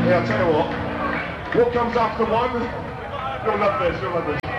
Yeah, I'll tell you what comes after one? You'll love this, you'll love this.